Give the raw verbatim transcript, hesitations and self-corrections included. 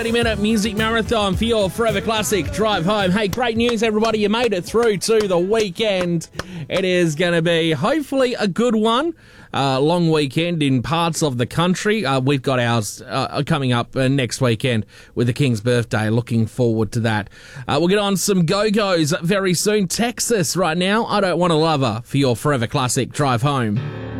thirty minute music marathon for your Forever Classic drive home. Hey, great news, everybody. You made it through to the weekend. It is going to be hopefully a good one. Uh, long weekend in parts of the country. Uh, we've got ours uh, coming up uh, next weekend with the King's birthday. Looking forward to that. Uh, we'll get on some Go-Go's very soon. Texas right now. I Don't Want a Lover for your Forever Classic drive home.